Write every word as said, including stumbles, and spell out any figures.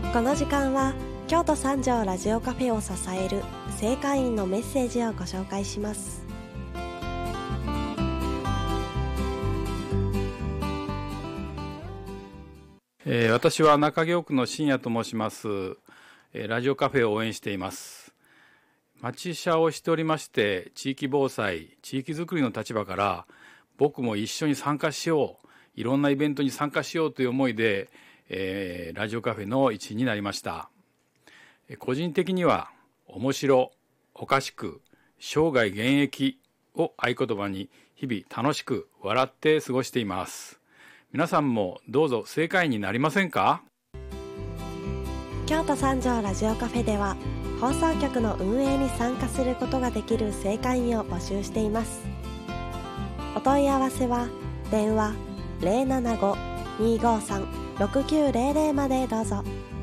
この時間は京都三条ラジオカフェを支える正会員のメッセージをご紹介します。 えー、私は中京区の深夜と申します、えー、ラジオカフェを応援しています。町医者をしておりまして、地域防災、地域づくりの立場から僕も一緒に参加しよう、いろんなイベントに参加しようという思いで、えー、ラジオカフェの一員になりました。個人的には面白、おかしく、生涯現役を合言葉に日々楽しく笑って過ごしています。皆さんもどうぞ正会員になりませんか？ 京都三条ラジオカフェでは放送局の運営に参加することができる正会員を募集しています。お問い合わせは電話 ゼロななご にーごーさん ろくきゅうゼロゼロ までどうぞ。